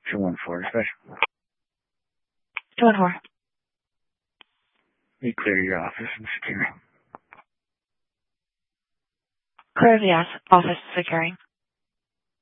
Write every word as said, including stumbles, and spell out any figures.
two one four, special. two one four. We clear your office and secure. Clear the office securing.